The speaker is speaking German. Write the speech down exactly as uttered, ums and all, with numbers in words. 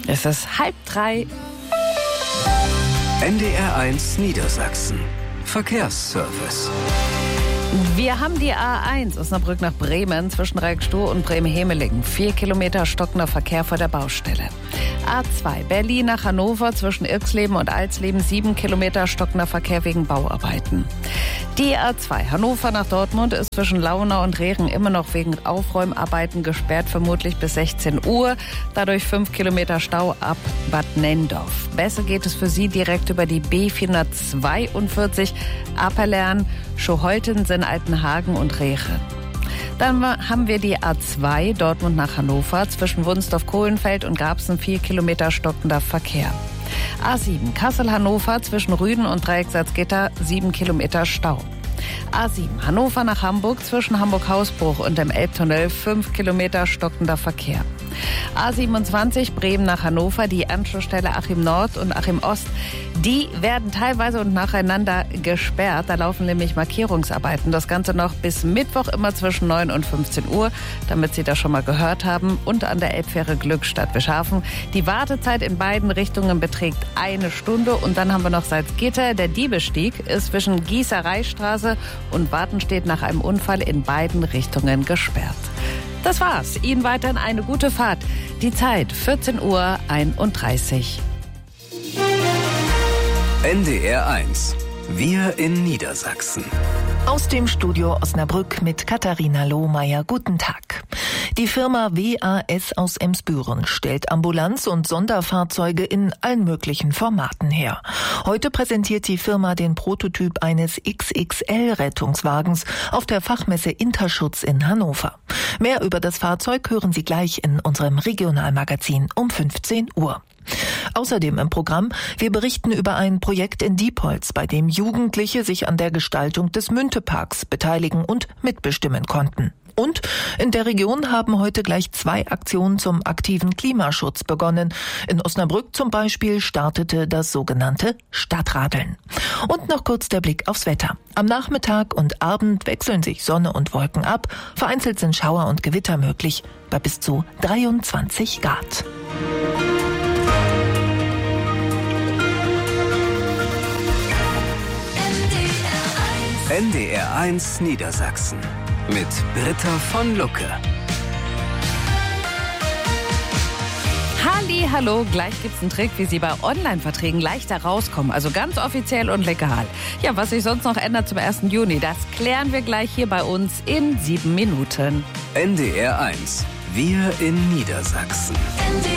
Es ist halb drei. N D R eins Niedersachsen. Verkehrsservice. Wir haben die A eins Osnabrück nach Bremen zwischen Reckstow und Bremen-Hemelingen. Vier Kilometer stockender Verkehr vor der Baustelle. A zwei Berlin nach Hannover zwischen Irxleben und Alsleben. Sieben Kilometer stockender Verkehr wegen Bauarbeiten. Die A zwei Hannover nach Dortmund ist zwischen Launau und Rehren immer noch wegen Aufräumarbeiten gesperrt, vermutlich bis sechzehn Uhr. Dadurch fünf Kilometer Stau ab Bad Nenndorf. Besser geht es für Sie direkt über die B vierhundertzweiundvierzig Apelern, Schoholtensen, Altenhagen und Rehren. Dann haben wir die A zwei Dortmund nach Hannover zwischen Wunsdorf-Kohlenfeld und Grabsen. Vier Kilometer stockender Verkehr. A sieben Kassel-Hannover zwischen Rüden und Dreieck Salzgitter. Sieben Kilometer Stau. A sieben Hannover nach Hamburg zwischen Hamburg-Hausbruch und dem Elbtunnel. Fünf Kilometer stockender Verkehr. A siebenundzwanzig Bremen nach Hannover, die Anschlussstelle Achim Nord und Achim Ost, die werden teilweise und nacheinander gesperrt. Da laufen nämlich Markierungsarbeiten. Das Ganze noch bis Mittwoch immer zwischen neun und fünfzehn Uhr, damit Sie das schon mal gehört haben. Und an der Elbfähre Glückstadt Beschafen. Die Wartezeit in beiden Richtungen beträgt eine Stunde. Und dann haben wir noch Salzgitter. Der Diebestieg ist zwischen Gießereistraße und Wartenstedt nach einem Unfall in beiden Richtungen gesperrt. Das war's. Ihnen weiterhin eine gute Fahrt. Die Zeit vierzehn Uhr einunddreißig. N D R eins. Wir in Niedersachsen. Aus dem Studio Osnabrück mit Katharina Lohmeier. Guten Tag. Die Firma W A S aus Emsbüren stellt Ambulanz- und Sonderfahrzeuge in allen möglichen Formaten her. Heute präsentiert die Firma den Prototyp eines X X L-Rettungswagens auf der Fachmesse Interschutz in Hannover. Mehr über das Fahrzeug hören Sie gleich in unserem Regionalmagazin um fünfzehn Uhr. Außerdem im Programm, wir berichten über ein Projekt in Diepholz, bei dem Jugendliche sich an der Gestaltung des Münteparks beteiligen und mitbestimmen konnten. Und in der Region haben heute gleich zwei Aktionen zum aktiven Klimaschutz begonnen. In Osnabrück zum Beispiel startete das sogenannte Stadtradeln. Und noch kurz der Blick aufs Wetter. Am Nachmittag und Abend wechseln sich Sonne und Wolken ab. Vereinzelt sind Schauer und Gewitter möglich bei bis zu dreiundzwanzig Grad. N D R eins Niedersachsen mit Britta von Lucke. Halli, hallo, gleich gibt's einen Trick, wie Sie bei Online-Verträgen leichter rauskommen, also ganz offiziell und legal. Ja, was sich sonst noch ändert zum ersten Juni, das klären wir gleich hier bei uns in sieben Minuten. N D R eins. Wir in Niedersachsen.